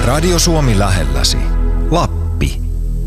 Radio Suomi lähelläsi. Lappi.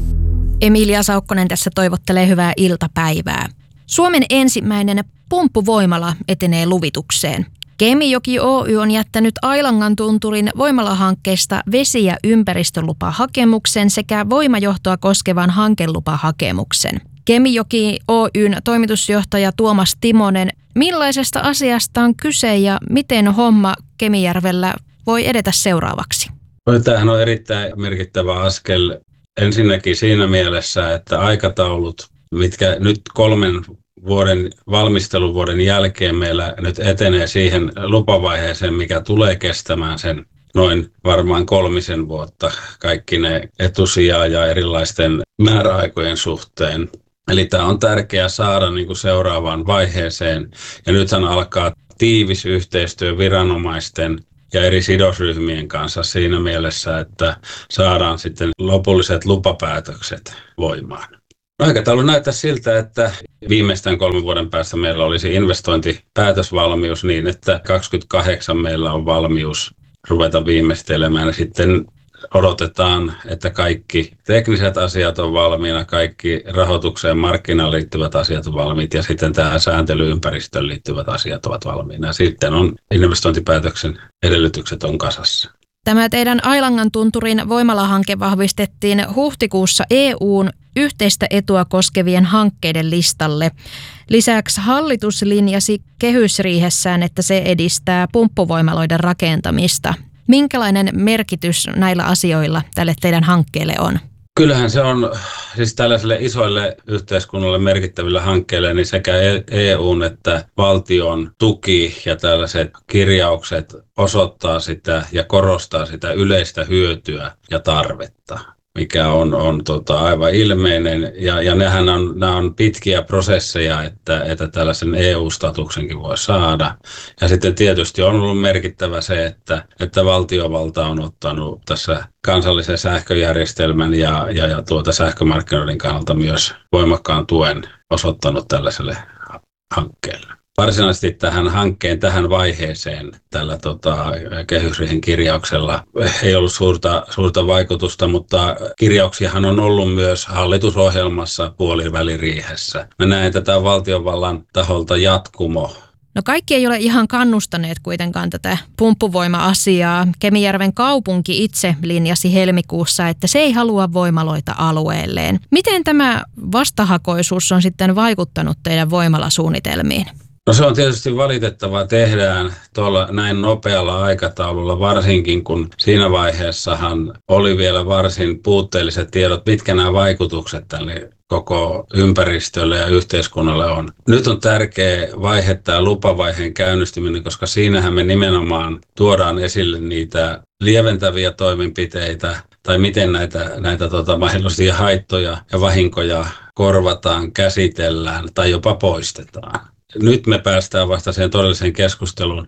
Emilia Saukkonen tässä toivottelee hyvää iltapäivää. Suomen ensimmäinen pumppuvoimala etenee luvitukseen. Kemijoki Oy on jättänyt Ailangan tunturin voimalahankkeesta vesi- ja ympäristölupahakemuksen sekä voimajohtoa koskevan hankelupahakemuksen. Kemijoki Oyn toimitusjohtaja Tuomas Timonen, millaisesta asiasta on kyse ja miten homma Kemijärvellä voi edetä seuraavaksi? Tämähän on erittäin merkittävä askel ensinnäkin siinä mielessä, että aikataulut, mitkä nyt 3 vuoden valmisteluvuoden jälkeen meillä nyt etenee siihen lupavaiheeseen, mikä tulee kestämään sen noin varmaan 3 vuotta kaikki ne etusijaa ja erilaisten määräaikojen suhteen. Eli tämä on tärkeää saada niin kuin seuraavaan vaiheeseen ja nythän alkaa tiivis yhteistyö viranomaisten ja eri sidosryhmien kanssa siinä mielessä, että saadaan sitten lopulliset lupapäätökset voimaan. Aikataulu näyttää siltä, että viimeistään 3 vuoden päästä meillä olisi investointipäätösvalmius niin, että 2028 meillä on valmius ruveta viimeistelemään ja sitten odotetaan, että kaikki tekniset asiat on valmiina, kaikki rahoitukseen markkinaan liittyvät asiat on valmiit ja sitten tähän sääntelyympäristöön liittyvät asiat ovat valmiina. Sitten on investointipäätöksen edellytykset on kasassa. Tämä teidän Ailangan tunturin voimalahanke vahvistettiin huhtikuussa EU:n yhteistä etua koskevien hankkeiden listalle. Lisäksi hallitus linjasi kehysriihessään, että se edistää pumppuvoimaloiden rakentamista. Minkälainen merkitys näillä asioilla tälle teidän hankkeelle on? Kyllähän se on siis tällaisille isoille yhteiskunnalle merkittäville hankkeille, niin sekä EU:n että valtion tuki ja tällaiset kirjaukset osoittaa sitä ja korostaa sitä yleistä hyötyä ja tarvetta, mikä on aivan ilmeinen. Ja nämä on pitkiä prosesseja, että tällaisen EU-statuksenkin voi saada. Ja sitten tietysti on ollut merkittävä se, että valtiovalta on ottanut tässä kansallisen sähköjärjestelmän ja sähkömarkkinoiden kannalta myös voimakkaan tuen osoittanut tällaiselle hankkeelle. Varsinaisesti tähän vaiheeseen tällä kehysriihen kirjauksella ei ollut suurta vaikutusta, mutta kirjauksiahan on ollut myös hallitusohjelmassa puoliväliriihessä. Mä näen tätä valtiovallan taholta jatkumo. No kaikki ei ole ihan kannustaneet kuitenkaan tätä pumppuvoima-asiaa. Kemijärven kaupunki itse linjasi helmikuussa, että se ei halua voimaloita alueelleen. Miten tämä vastahakoisuus on sitten vaikuttanut teidän voimalasuunnitelmiin? No se on tietysti valitettavaa, tehdään tuolla näin nopealla aikataululla, varsinkin kun siinä vaiheessahan oli vielä varsin puutteelliset tiedot, mitkä nämä vaikutukset tälle koko ympäristölle ja yhteiskunnalle on. Nyt on tärkeä vaihe tämä lupavaiheen käynnistyminen, koska siinähän me nimenomaan tuodaan esille niitä lieventäviä toimenpiteitä tai miten näitä mahdollisia haittoja ja vahinkoja korvataan, käsitellään tai jopa poistetaan. Nyt me päästään vasta siihen todelliseen keskusteluun.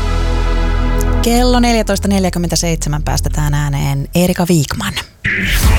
Kello 14.47 päästetään ääneen Erika Viikman.